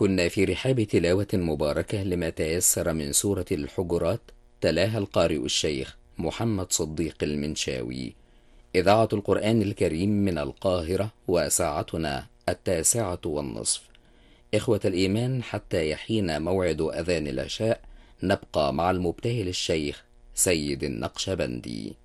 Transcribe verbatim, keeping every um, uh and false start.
كنا في رحاب تلاوة مباركة لما تيسر من سورة الحجرات، تلاها القارئ الشيخ محمد صديق المنشاوي. إذاعة القرآن الكريم من القاهرة، وساعتنا التاسعة والنصف. إخوة الإيمان، حتى يحين موعد أذان العشاء نبقى مع المبتهل الشيخ سيد النقشبندي.